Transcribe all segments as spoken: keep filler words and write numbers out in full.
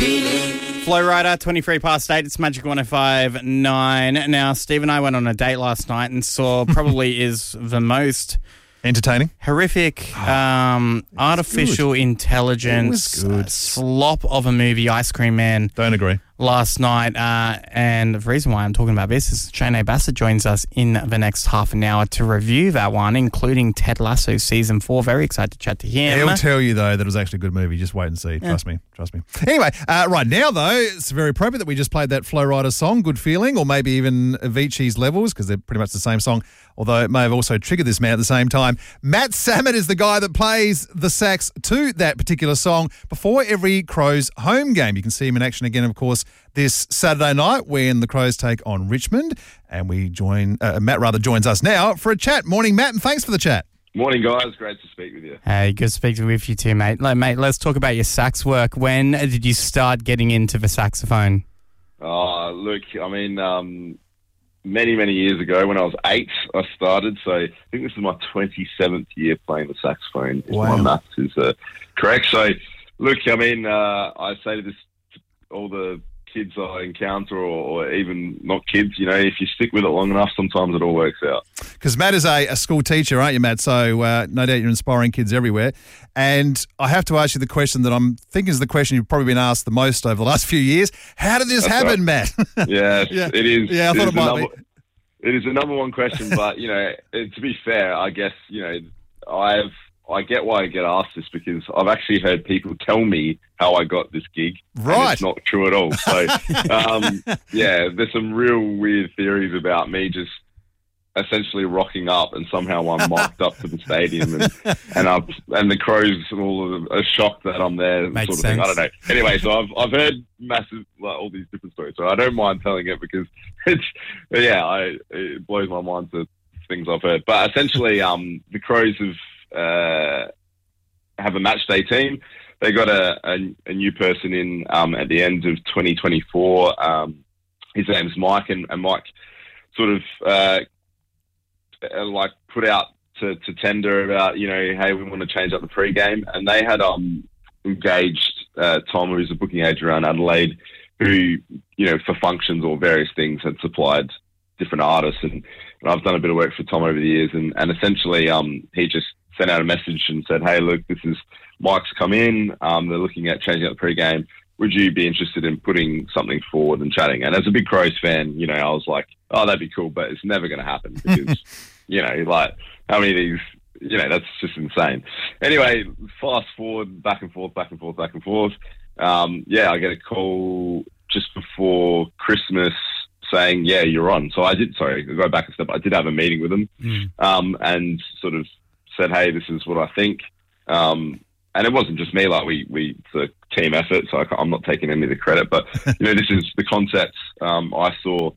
Flow Rider, twenty-three past eight. It's Magic one oh five point nine. Now, Steve and I went on a date last night and saw probably is the most entertaining, horrific, um, artificial good. intelligence good. slop of a movie, Ice Cream Man. Don't agree. Last night, uh, and the reason why I'm talking about this is Shane Bassett joins us in the next half an hour to review that one, including Ted Lasso Season four. Very excited to chat to him. He'll tell you, though, that it was actually a good movie. Just wait and see. Yeah. Trust me. Trust me. Anyway, uh, right now, though, it's very appropriate that we just played that Flow Rider song, Good Feeling, or maybe even Avicii's Levels, because they're pretty much the same song, although it may have also triggered this man at the same time. Matt Sammett is the guy that plays the sax to that particular song before every Crows home game. You can see him in action again, of course, this Saturday night when the Crows take on Richmond, and we join uh, Matt rather joins us now for a chat. Morning, Matt, and thanks for the chat. Morning, guys. Great to speak with you. Hey, good to speak with you too, mate. Like, mate, let's talk about your sax work. When did you start getting into the saxophone? Oh, look, I mean, um, many, many years ago when I was eight, I started. So I think this is my twenty-seventh year playing the saxophone, if Wow. my maths is uh, correct. So, look, I mean, uh, I say to this to all the kids I encounter, or, or even not kids, you know, if you stick with it long enough, sometimes it all works out. Because Matt is a, a school teacher, aren't you, Matt? So uh, no doubt you're inspiring kids everywhere. And I have to ask you the question that I'm thinking is the question you've probably been asked the most over the last few years. How did this That's happen, right. Matt? Yes, Yeah. it is. Yeah, I thought is it might the number, It is the number one question, but, you know, it, to be fair, I guess, you know, I've I get why I get asked this, because I've actually heard people tell me how I got this gig. Right. And it's not true at all. So, um, yeah, there's some real weird theories about me just essentially rocking up and somehow I'm mic'd up to the stadium and and, I've, and the Crows all of them are shocked that I'm there. Makes sort of thing. I sense. don't know. Anyway, so I've I've heard massive, like, all these different stories. So I don't mind telling it because it's, yeah, I, it blows my mind to things I've heard. But essentially, um, the Crows have, Uh, have a match day team. They got a, a, a new person in um, at the end of twenty twenty-four. Um, his name's Mike, and, and Mike sort of uh, like put out to, to tender about, you know, hey, we want to change up the pre-game. And they had um, engaged uh, Tom, who's a booking agent around Adelaide, who, you know, for functions or various things had supplied different artists. And, and I've done a bit of work for Tom over the years. And, and essentially um, he just sent out a message and said, hey, look, this is Mike's come in. Um, they're looking at changing up the pre-game. Would you be interested in putting something forward and chatting? And as a big Crows fan, you know, I was like, oh, that'd be cool, but it's never going to happen because, you know, like how many of these, you know, that's just insane. Anyway, fast forward, back and forth, back and forth, back and forth. Um, yeah, I get a call just before Christmas saying, yeah, you're on. So I did, sorry, I'll go back a step. I did have a meeting with them Mm. um, and sort of said, hey, this is what I think. Um, and it wasn't just me, like we, we, it's a team effort, so I can't, I'm not taking any of the credit, but, you know, this is the concepts um, I saw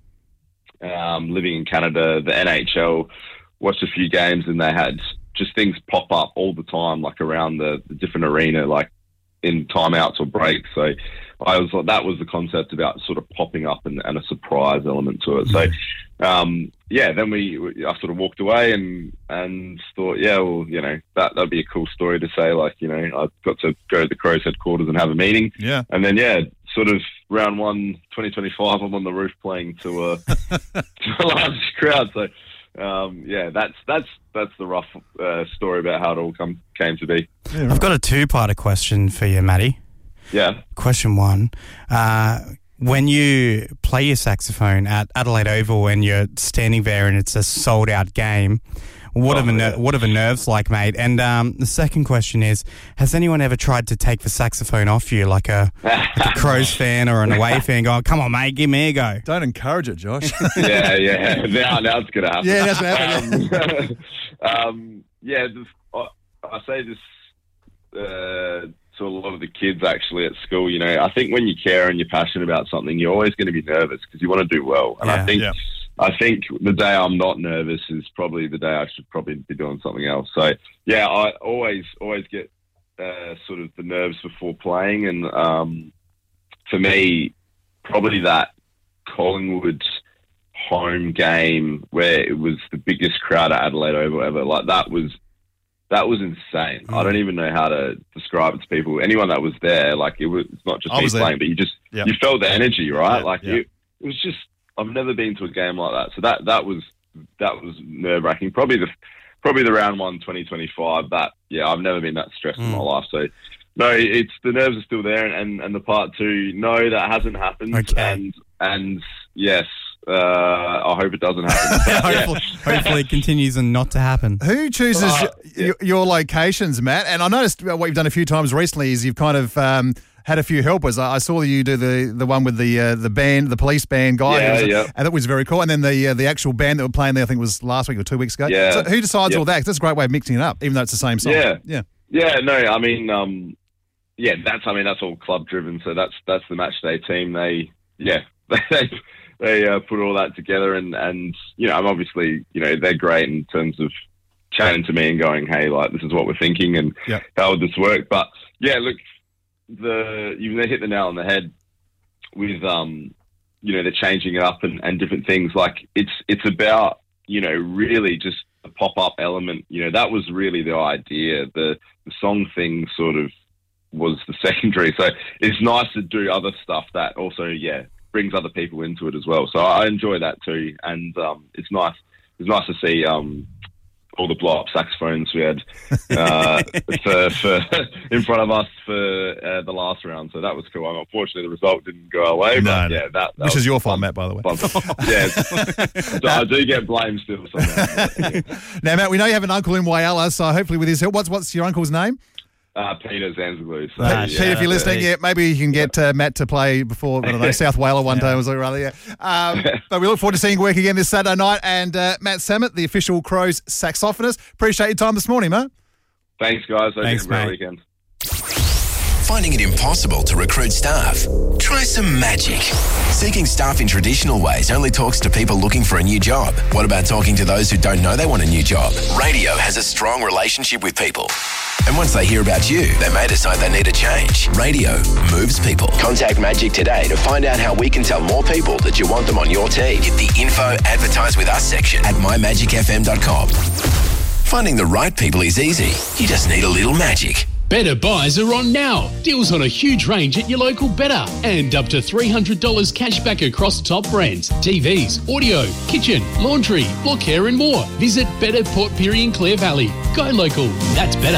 um, living in Canada, the N H L, watched a few games, and they had just things pop up all the time, like around the, the different arena, like in timeouts or breaks. So I was like, that was the concept about sort of popping up and, and a surprise element to it. So, um, yeah, then we, we, I sort of walked away and, and thought, yeah, well, you know, that, that'd be a cool story to say, like, you know, I've got to go to the Crows headquarters and have a meeting. Yeah. And then, yeah, sort of round one, twenty twenty-five, I'm on the roof playing to a, to a large crowd. So, um, yeah, that's, that's, that's the rough uh, story about how it all come, came to be. Yeah, right. I've got a two-parter question for you, Matty. Yeah. Question one, uh, when you play your saxophone at Adelaide Oval and you're standing there and it's a sold-out game, what, Oh, are the ner- yeah. what are the nerves like, mate? And um, the second question is, has anyone ever tried to take the saxophone off you, like a, like a Crows fan or an away fan, going, come on, mate, give me a go? Don't encourage it, Josh. yeah, yeah. Now, now it's going to happen. Yeah, that's what happened. Um, um, yeah, this, I, I say this uh, to a lot of the kids actually at school. You know, I think when you care and you're passionate about something, you're always going to be nervous because you want to do well. And Yeah. I think, Yeah. I think the day I'm not nervous is probably the day I should probably be doing something else. So yeah, I always, always get uh, sort of the nerves before playing, and um, for me, probably that Collingwood home game where it was the biggest crowd at Adelaide Oval ever. Like that was that was insane. Mm. I don't even know how to describe it to people. Anyone that was there, like it was it's not just me playing, but you just yep. you felt the energy, right? Yep. Like yep. It, it was just. I've never been to a game like that, so that that was that was nerve wracking. Probably the probably the round one twenty twenty-five. That yeah, I've never been that stressed mm. in my life. So no, it's the nerves are still there, and, and, and the part two, no, that hasn't happened, okay. and and yes. Uh, I hope it doesn't happen. hopefully, hopefully it continues and not to happen. Who chooses uh, yeah. your, your locations, Matt? And I noticed what you've done a few times recently is you've kind of um, had a few helpers. I, I saw you do the, the one with the uh, the band, the police band guy, yeah, was, yeah. and that was very cool. And then the uh, the actual band that were playing there, I think was last week or two weeks ago. Yeah. So who decides yeah. all that? 'Cause that's a great way of mixing it up, even though it's the same song. Yeah, yeah, yeah. No, I mean, um, yeah, that's I mean that's all club driven. So that's that's the match day team. They yeah they. They uh, put all that together, and, and you know, I'm obviously, you know, they're great in terms of chatting to me and going, hey, like, this is what we're thinking, and yep. how would this work? But yeah, look, the you hit the nail on the head with, um, you know, they're changing it up and, and different things. Like it's it's about, you know, really just a pop up element. You know, that was really the idea. The the song thing sort of was the secondary. So it's nice to do other stuff that also, yeah. brings other people into it as well. So I enjoy that too. And um, it's nice. It's nice to see um, all the blow-up saxophones we had uh, for, for in front of us for uh, the last round. So that was cool. Unfortunately, the result didn't go away. No, but no. yeah, that, that Which is your fault, fun. Matt, by the way. yeah. So I do get blamed still somehow. Yeah. Now, Matt, we know you have an uncle in Whyalla, so hopefully with his help, what's, what's your uncle's name? Uh, Peter Zanzaglu. So, Uh, yeah, Pete, if you're listening, yeah, maybe you can get uh, Matt to play before, I don't know, South Whaler one yeah. day, was it rather, yeah. Um, but we look forward to seeing you work again this Saturday night. And uh, Matt Samet, the official Crows saxophonist, appreciate your time this morning, mate. Thanks, guys. Hope Thanks, you have a mate. great weekend. Finding it impossible to recruit staff? Try some magic. Seeking staff in traditional ways only talks to people looking for a new job. What about talking to those who don't know they want a new job? Radio has a strong relationship with people. And once they hear about you, they may decide they need a change. Radio moves people. Contact Magic today to find out how we can tell more people that you want them on your team. Hit the info advertise with us section at my magic f m dot com. Finding the right people is easy. You just need a little magic. Better buys are on now. Deals on a huge range at your local Better. And up to three hundred dollars cash back across top brands. T Vs, audio, kitchen, laundry, block hair and more. Visit Better Port Pirie in Clare Valley. Go local. That's better.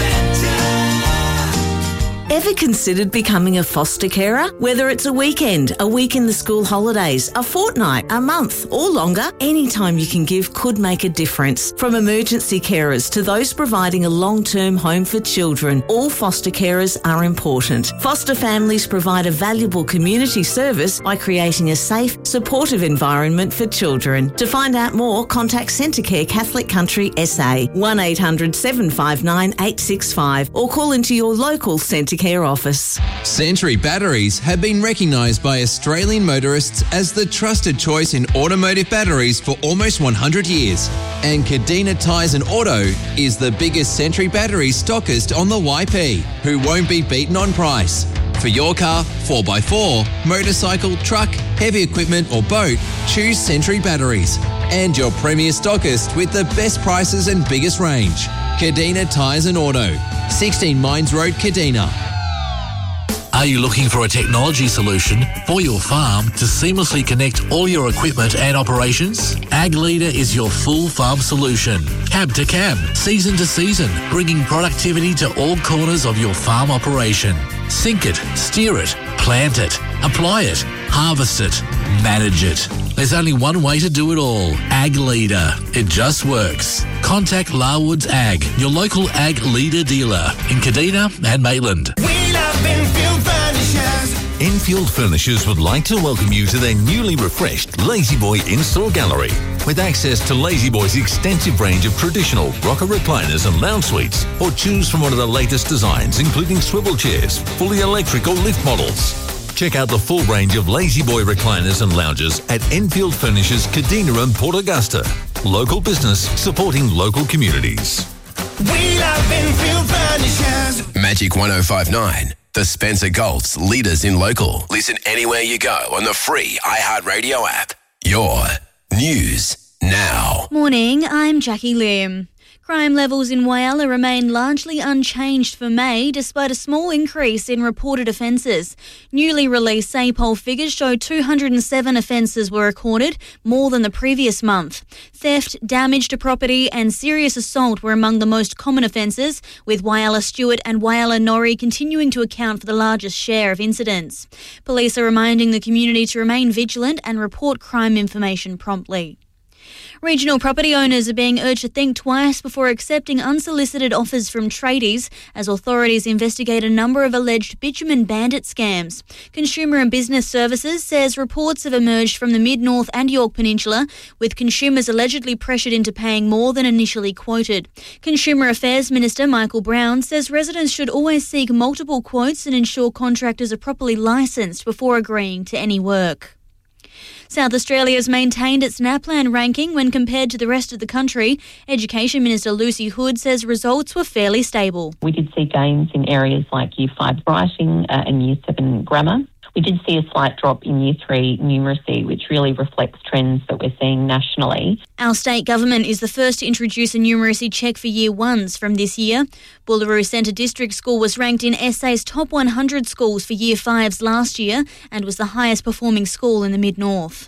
Ever considered becoming a foster carer? Whether it's a weekend, a week in the school holidays, a fortnight, a month, or longer, any time you can give could make a difference. From emergency carers to those providing a long-term home for children, all foster carers are important. Foster families provide a valuable community service by creating a safe, supportive environment for children. To find out more, contact Centrecare Catholic Country S A, one eight hundred seven five nine eight six five, or call into your local Centrecare office. Sentry batteries have been recognised by Australian motorists as the trusted choice in automotive batteries for almost one hundred years. And Cadena Tyres and Auto is the biggest Sentry battery stockist on the Y P, who won't be beaten on price. For your car, four by four, motorcycle, truck, heavy equipment or boat, choose Sentry batteries. And your premier stockist with the best prices and biggest range. Cadena Tyres and Auto, sixteen Mines Road, Cadena. Are you looking for a technology solution for your farm to seamlessly connect all your equipment and operations? Ag Leader is your full farm solution. Cab to cab, season to season, bringing productivity to all corners of your farm operation. Sync it, steer it, plant it, apply it, harvest it, manage it. There's only one way to do it all. Ag Leader. It just works. Contact Larwood's Ag, your local Ag Leader dealer in Cadena and Maitland. We love Enfield Furnishers. Enfield Furnishers would like to welcome you to their newly refreshed La-Z-Boy in-store gallery. With access to La-Z-Boy's extensive range of traditional rocker recliners and lounge suites, or choose from one of the latest designs including swivel chairs, fully electric or lift models. Check out the full range of La-Z-Boy recliners and lounges at Enfield Furnishers, Cadena and Port Augusta. Local business supporting local communities. We love Enfield Furnishers. Magic one oh five nine. The Spencer Gulf's leaders in local. Listen anywhere you go on the free iHeartRadio app. Your news now. Morning, I'm Jackie Lim. Crime levels in Whyalla remain largely unchanged for May, despite a small increase in reported offences. Newly released S A P O L figures show two hundred seven offences were recorded, more than the previous month. Theft, damage to property and serious assault were among the most common offences, with Whyalla Stewart and Whyalla Norrie continuing to account for the largest share of incidents. Police are reminding the community to remain vigilant and report crime information promptly. Regional property owners are being urged to think twice before accepting unsolicited offers from tradies as authorities investigate a number of alleged bitumen bandit scams. Consumer and Business Services says reports have emerged from the Mid-North and York Peninsula, with consumers allegedly pressured into paying more than initially quoted. Consumer Affairs Minister Michael Brown says residents should always seek multiple quotes and ensure contractors are properly licensed before agreeing to any work. South Australia has maintained its NAPLAN ranking when compared to the rest of the country. Education Minister Lucy Hood says results were fairly stable. We did see gains in areas like Year five writing uh, and Year seven grammar. We did see a slight drop in Year three numeracy, which really reflects trends that we're seeing nationally. Our state government is the first to introduce a numeracy check for Year ones from this year. Boolaroo Centre District School was ranked in S A's top one hundred schools for Year fives last year and was the highest performing school in the Mid-North.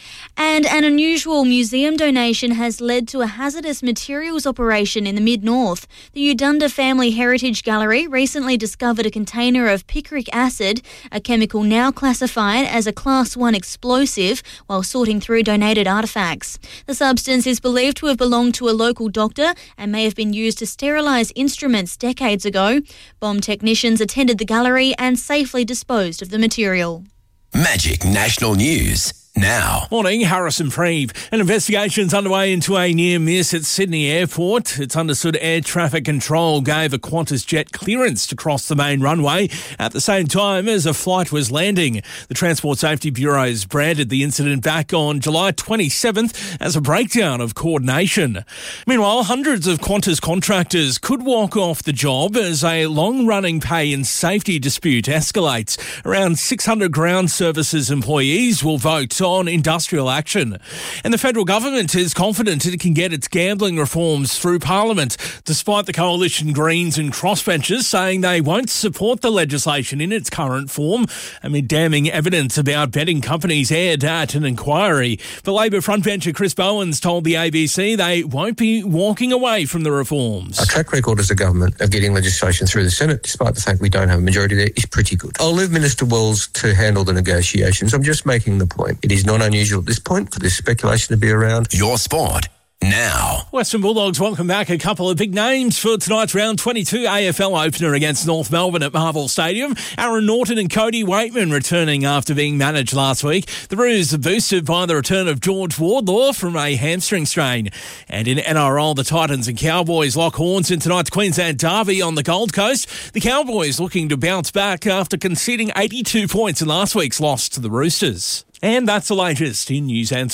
And an unusual museum donation has led to a hazardous materials operation in the Mid-North. The Udunda Family Heritage Gallery recently discovered a container of picric acid, a chemical now classified as a Class one explosive, while sorting through donated artefacts. The substance is believed to have belonged to a local doctor and may have been used to sterilise instruments decades ago. Bomb technicians attended the gallery and safely disposed of the material. Magic National News. Now. Morning, Harrison Preeve. An investigation's underway into a near miss at Sydney Airport. It's understood air traffic control gave a Qantas jet clearance to cross the main runway at the same time as a flight was landing. The Transport Safety Bureau has branded the incident back on July twenty-seventh as a breakdown of coordination. Meanwhile, hundreds of Qantas contractors could walk off the job as a long-running pay and safety dispute escalates. Around six hundred ground services employees will vote on industrial action. And the federal government is confident it can get its gambling reforms through Parliament, despite the Coalition Greens and crossbenchers saying they won't support the legislation in its current form amid damning evidence about betting companies aired at an inquiry. But Labor frontbencher Chris Bowens told the A B C they won't be walking away from the reforms. Our track record as a government of getting legislation through the Senate, despite the fact we don't have a majority there, is pretty good. I'll leave Minister Wells to handle the negotiations. I'm just making the point. It is not unusual at this point for this speculation to be around. Your sport now. Western Bulldogs welcome back a couple of big names for tonight's round twenty-two A F L opener against North Melbourne at Marvel Stadium. Aaron Norton and Cody Waitman returning after being managed last week. The Roos are boosted by the return of George Wardlaw from a hamstring strain. And in N R L, the Titans and Cowboys lock horns in tonight's Queensland derby on the Gold Coast. The Cowboys looking to bounce back after conceding eighty-two points in last week's loss to the Roosters. And that's the latest in news and